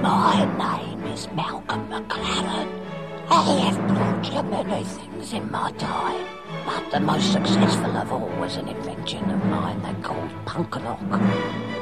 My name is Malcolm McLaren. I have brought many things in my time, but the most successful of all was an invention of mine they called Punk-a-Lock.